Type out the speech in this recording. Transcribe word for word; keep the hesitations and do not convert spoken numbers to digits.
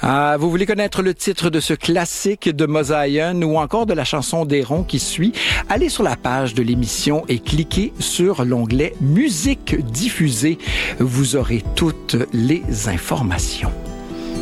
Ah, vous voulez connaître le titre de ce classique de Mosaïen ou encore de la chanson d'Héron qui suit? Allez sur la page de l'émission et cliquez sur l'onglet Musique diffusée. Vous aurez toutes les informations.